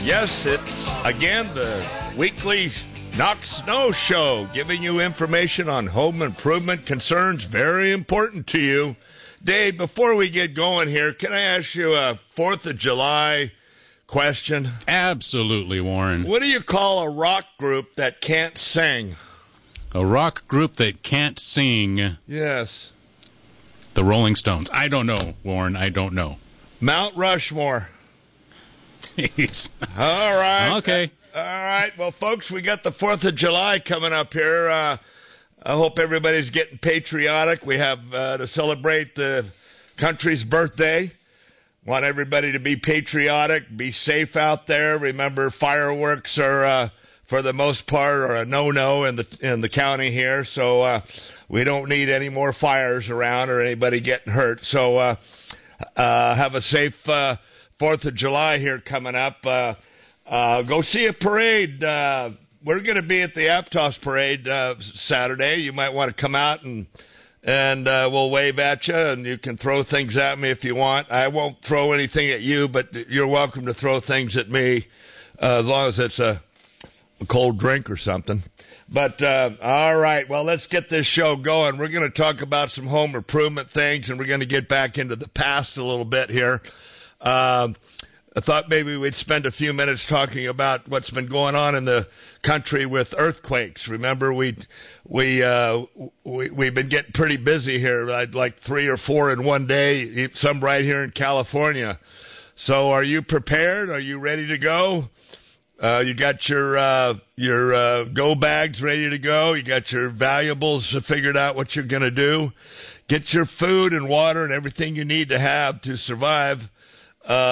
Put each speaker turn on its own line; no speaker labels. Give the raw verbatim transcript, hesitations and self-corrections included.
Yes, it's again the weekly Knock Snow Show, giving you information on home improvement concerns very important to you. Dave, before we get going here, can I ask you a fourth of July question?
Absolutely, Warren.
What do you call a rock group that can't sing?
A rock group that can't sing.
Yes.
The Rolling Stones. I don't know, Warren. I don't know.
Mount Rushmore.
Jeez.
All right.
Okay.
All right. Well, folks, we got the fourth of July coming up here. Uh, I hope everybody's getting patriotic. We have uh, to celebrate the country's birthday. Want everybody to be patriotic, be safe out there. Remember, fireworks are, uh, for the most part, are a no-no in the in the county here. So uh, we don't need any more fires around or anybody getting hurt. So uh, uh, have a safe uh, fourth of July here coming up. Uh, uh, go see a parade. Uh, we're going to be at the Aptos parade uh, Saturday. You might want to come out and and uh, we'll wave at you, and you can throw things at me if you want. I won't throw anything at you, but you're welcome to throw things at me uh, as long as it's a, a cold drink or something. But, uh, all right, well, let's get this show going. We're going to talk about some home improvement things, and we're going to get back into the past a little bit here. Um, I thought maybe we'd spend a few minutes talking about what's been going on in the country with earthquakes. Remember, we we uh, we we've been getting pretty busy here, like three or four in one day. Some right here in California. So, are you prepared? Are you ready to go? Uh, you got your uh, your uh, go bags ready to go. You got your valuables figured out what you're going to do. Get your food and water and everything you need to have to survive. Uh,